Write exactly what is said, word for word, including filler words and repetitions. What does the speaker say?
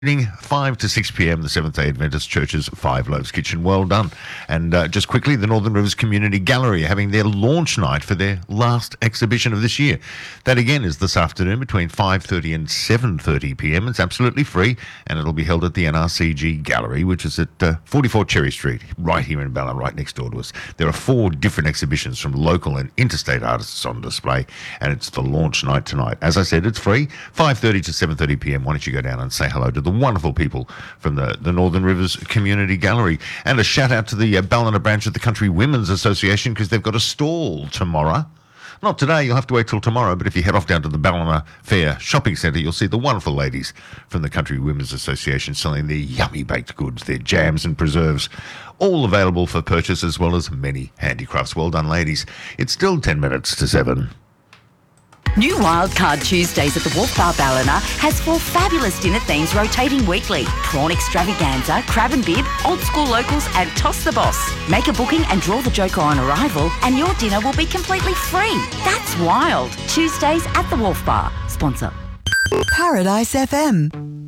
five to six p.m, the Seventh-day Adventist Church's Five Loaves Kitchen. Well done. And uh, just quickly, the Northern Rivers Community Gallery are having their launch night for their last exhibition of this year. That again is this afternoon between five thirty and seven thirty p.m. It's absolutely free, and it'll be held at the N R C G Gallery, which is at uh, forty-four Cherry Street, right here in Ballina, right next door to us. There are four different exhibitions from local and interstate artists on display, and it's the launch night tonight. As I said, it's free, five thirty to seven thirty p.m. Why don't you go down and say hello to the wonderful people from the, the Northern Rivers Community Gallery. And a shout out to the uh, Ballina branch of the Country Women's Association, because they've got a stall tomorrow. Not today, you'll have to wait till tomorrow, but if you head off down to the Ballina Fair Shopping Centre, you'll see the wonderful ladies from the Country Women's Association selling their yummy baked goods, their jams and preserves, all available for purchase, as well as many handicrafts. Well done, ladies. It's still ten minutes to seven. New Wildcard Tuesdays at the Wharf Bar Ballina has four fabulous dinner themes rotating weekly. Prawn extravaganza, crab and bib, old school locals and toss the boss. Make a booking and draw the joker on arrival and your dinner will be completely free. That's wild. Tuesdays at the Wharf Bar. Sponsor. Paradise F M.